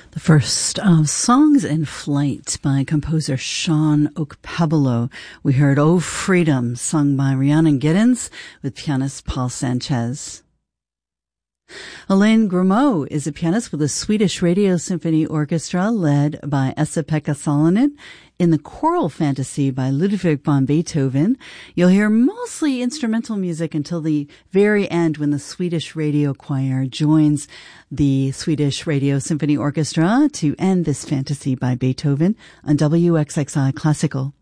The first of Songs in Flight by composer Sean Okpebolo. We heard Oh Freedom, sung by Rhiannon Giddens with pianist Paul Sanchez. Elaine Grimaud is a pianist with the Swedish Radio Symphony Orchestra led by Esa-Pekka Salonen in the Choral Fantasy by Ludwig van Beethoven. You'll hear mostly instrumental music until the very end when the Swedish Radio Choir joins the Swedish Radio Symphony Orchestra to end this fantasy by Beethoven on WXXI Classical.